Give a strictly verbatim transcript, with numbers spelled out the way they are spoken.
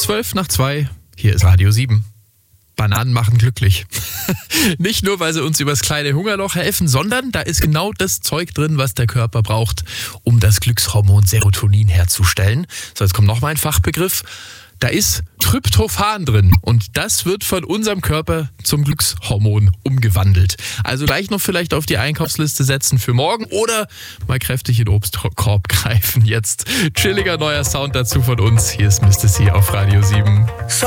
zwölf nach zwei, hier ist Radio sieben. Bananen machen glücklich. Nicht nur, weil sie uns übers kleine Hungerloch helfen, sondern da ist genau das Zeug drin, was der Körper braucht, um das Glückshormon Serotonin herzustellen. So, jetzt kommt noch mal ein Fachbegriff. Da ist Tryptophan drin und das wird von unserem Körper zum Glückshormon umgewandelt. Also gleich noch vielleicht auf die Einkaufsliste setzen für morgen oder mal kräftig in den Obstkorb greifen. Jetzt chilliger neuer Sound dazu von uns. Hier ist Mister C auf Radio sieben.